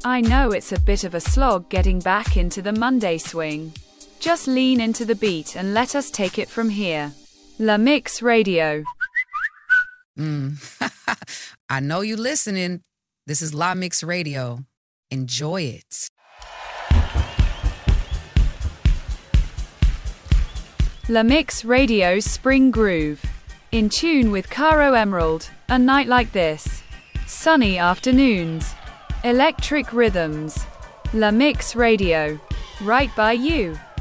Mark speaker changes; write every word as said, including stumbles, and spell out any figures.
Speaker 1: I know it's a bit of a slog getting back into the Monday swing. Just lean into the beat and let us take it from here. La Mix Radio.
Speaker 2: Mm. I know you listening. This is La Mix Radio. Enjoy it.
Speaker 1: La Mix Radio's Spring Groove. In tune with Caro Emerald. A night like this. Sunny afternoons. Electric rhythms. La Mix Radio. Right by you.